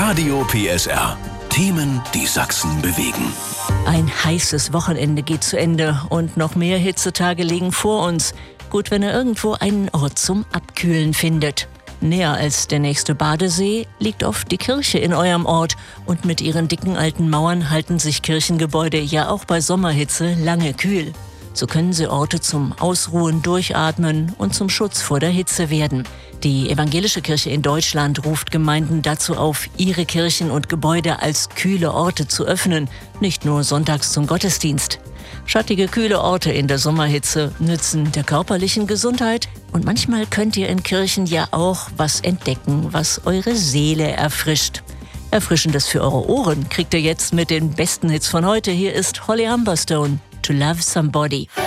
Radio PSR. Themen, die Sachsen bewegen. Ein heißes Wochenende geht zu Ende und noch mehr Hitzetage liegen vor uns. Gut, wenn ihr irgendwo einen Ort zum Abkühlen findet. Näher als der nächste Badesee liegt oft die Kirche in eurem Ort. Und mit ihren dicken alten Mauern halten sich Kirchengebäude ja auch bei Sommerhitze lange kühl. So können sie Orte zum Ausruhen, Durchatmen und zum Schutz vor der Hitze werden. Die Evangelische Kirche in Deutschland ruft Gemeinden dazu auf, ihre Kirchen und Gebäude als kühle Orte zu öffnen, nicht nur sonntags zum Gottesdienst. Schattige, kühle Orte in der Sommerhitze nützen der körperlichen Gesundheit und manchmal könnt ihr in Kirchen ja auch was entdecken, was eure Seele erfrischt. Erfrischendes für eure Ohren kriegt ihr jetzt mit den besten Hits von heute. Hier ist Holly Humberstone, To Love Somebody.